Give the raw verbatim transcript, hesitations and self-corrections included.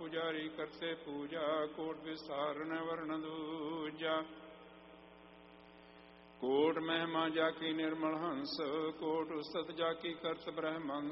ਪੁਜਾਰੀ ਕਰਤੇ ਪੂਜਾ, ਕੋਟ ਵਿਸਥਾਰਨ ਵਰਨ ਦੂਜਾ। ਕੋਟ ਮਹਿਮਾ ਜਾ ਕੀ ਨਿਰਮਲ ਹੰਸ, ਕੋਟ ਉਸਤ ਜਾ ਕੀ ਕਰਤ ਬ੍ਰਹਮੰਸ।